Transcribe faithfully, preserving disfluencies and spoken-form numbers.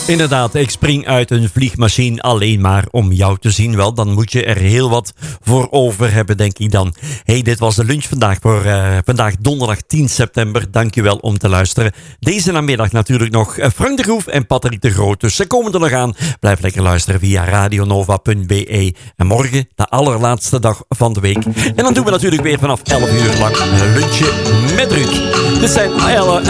Inderdaad, ik spring uit een vliegmachine alleen maar om jou te zien. Wel, dan moet je er heel wat voor over hebben, denk ik dan. Hey, dit was de lunch vandaag voor uh, vandaag donderdag tien september. Dankjewel om te luisteren. Deze namiddag natuurlijk nog Frank de Groef en Patrick de Groot. Dus ze komen er nog aan. Blijf lekker luisteren via radionova punt b e. En morgen de allerlaatste dag van de week. En dan doen we natuurlijk weer vanaf elf uur lang lunchen met Ruud. Dit zijn alle